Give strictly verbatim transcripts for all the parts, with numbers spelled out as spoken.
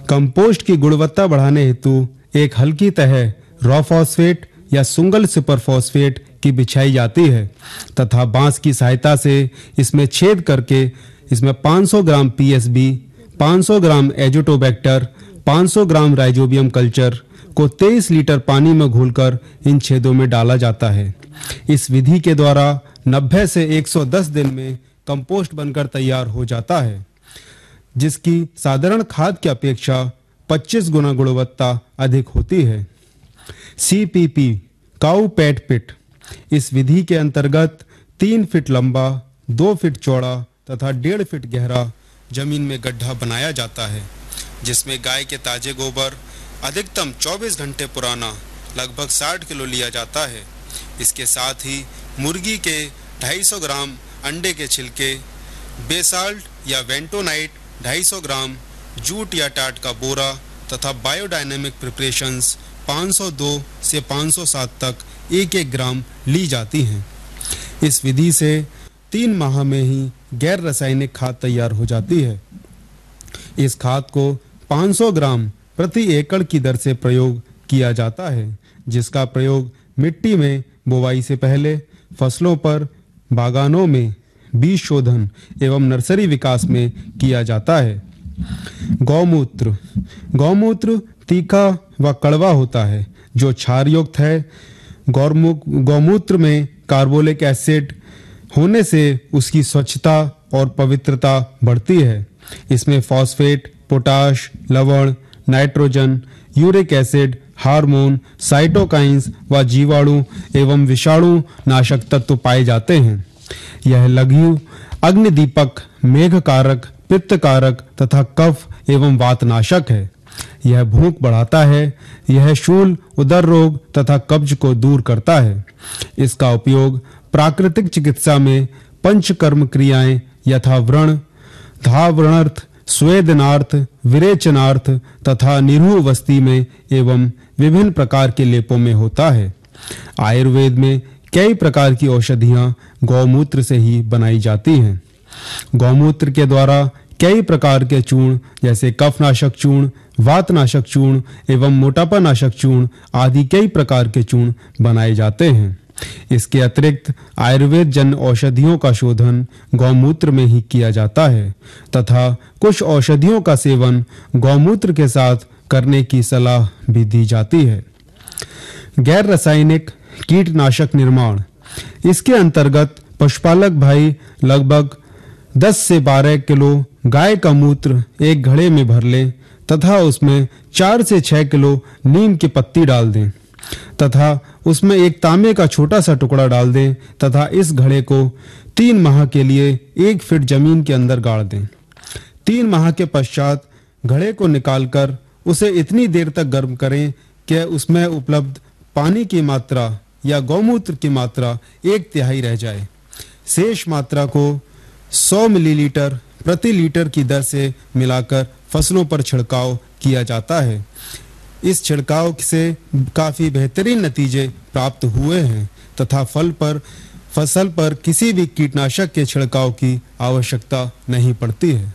Compost की गुणवत्ता बढ़ाने हेतु एक हल्की तह रॉ फॉस्फेट या सुंगल सुपर फॉस्फेट की बिछाई जाती है तथा बांस की सहायता से इसमें छेद करके इसमें पाँच सौ ग्राम पीएसबी, पाँच सौ ग्राम एजोटोबैक्टर, पाँच सौ ग्राम राइजोबियम कल्चर को तेईस लीटर पानी में घोलकर इन छेदों में डाला जाता है। इस विधि के द्वारा नब्बे से एक सौ दस दिन में कंपोस्ट बनकर तैयार हो जाता है, जिसकी साधारण खाद की अपेक्षा पच्चीस गुना गुणवत्ता अधिक होती है। सीपीपी काऊ पैट पिट, इस विधि के अंतर्गत तीन फीट लंबा, दो फीट चौड़ा तथा डेढ़ फीट गहरा जमीन में गड्ढा बनाया जाता है, जिसमें गाय के ताजे गोबर अधिकतम चौबीस घंटे पुराना लगभग साठ किलो लिया जाता है। इसके साथ ही मुर्गी के ढाई सौ ग्राम अंडे के छिलके, बेसाल्ट या वेंटोनाइट ढाई सौ ग्राम, जूट या टाट का बोरा तथा बायोडायनेमिक प्रिपरेशंस पाँच सौ दो से पाँच सौ सात तक एक एक ग्राम ली जाती हैं। इस विधि से तीन माह में ही गैर रासायनिक खाद तैयार हो जाती है। इस खाद को पाँच सौ ग्राम प्रति एकड़ की दर से प्रयोग किया जाता है, जिसका प्रयोग मिट्टी में बुवाई से पहले, फसलों पर, बागानों में बीज शोधन एवं नर्सरी विकास में किया जाता है। गौमूत्र गौमूत्र तीखा व कड़वा होता है, जो क्षार युक्त है। गौमूत्र में कार्बोलिक एसिड होने से उसकी स्वच्छता और पवित्रता बढ़ती है। इसमें फॉस्फेट, पोटाश, लवण, nitrogen, uric acid, hormone, cytokines व जीवाणु एवं विषाणु नाशक तत्व पाए जाते हैं। यह लघु, अग्निदीपक, मेघकारक, पित्तकारक तथा कफ एवं वातनाशक है। यह भूख बढ़ाता है। यह शूल, उदर रोग तथा कब्ज को दूर करता है। इसका उपयोग प्राकृतिक चिकित्सा में पंचकर्म क्रियाएं यथा व्रण, धाव्रणार्थ, स्वेदनार्थ, विरेचनार्थ तथा निरूहवस्थी में एवं विभिन्न प्रकार के लेपों में होता है। आयुर्वेद में कई प्रकार की औषधियां गौमूत्र से ही बनाई जाती हैं। गौमूत्र के द्वारा कई प्रकार के चूर्ण जैसे कफनाशक चूर्ण, वातनाशक चूर्ण एवं मोटापानाशक चूर्ण आदि कई प्रकार के चूर्ण बनाए जाते हैं। इसके अतिरिक्त आयुर्वेद जन औषधियों का शोधन गौमूत्र में ही किया जाता है तथा कुछ औषधियों का सेवन गौमूत्र के साथ करने की सलाह भी दी जाती है। गैर रासायनिक कीटनाशक निर्माण, इसके अंतर्गत पशुपालक भाई लगभग दस से बारह किलो गाय का मूत्र एक घड़े में भर लें तथा उसमें चार से छह किलो नीम की पत्ती डाल दें तथा उसमें एक तांबे का छोटा सा टुकड़ा डाल दें तथा इस घड़े को तीन माह के लिए एक फीट जमीन के अंदर गाड़ दें। तीन माह के पश्चात घड़े को निकालकर उसे इतनी देर तक गर्म करें कि उसमें उपलब्ध पानी की मात्रा या गौमूत्र की मात्रा एक तिहाई रह जाए। शेष मात्रा को सौ मिलीलीटर प्रति लीटर की दर से मिलाकर फसलों पर छिड़काव किया जाता है। इस छिड़काव से काफी बेहतरीन नतीजे प्राप्त हुए हैं तथा फल पर फसल पर किसी भी कीटनाशक के छिड़काव की आवश्यकता नहीं पड़ती है।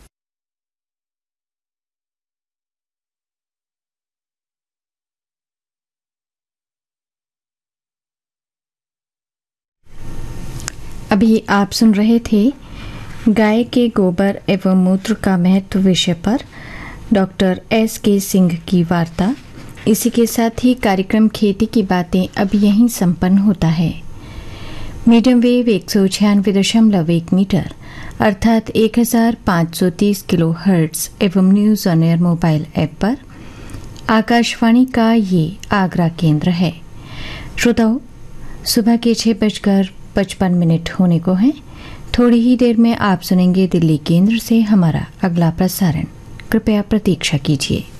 अभी आप सुन रहे थे गाय के गोबर एवं मूत्र का महत्व विषय पर डॉक्टर एस के सिंह की वार्ता। इसी के साथ ही कार्यक्रम खेती की बातें अब यहीं संपन्न होता है। मीडियम वेव एक सौ छियानवे दशमलव एक मीटर अर्थात एक हजार पाँच सौ तीस किलो हर्ट्ज एवं news on air mobile app पर आकाशवाणी का ये आगरा केंद्र है। श्रोताओ, सुबह के छह बजकर पचपन मिनट होने को हैं। थोड़ी ही देर में आप सुनेंगे दिल्ली केंद्र से हमारा अगला प्रसारण। कृपया प्रतीक्षा कीजिए।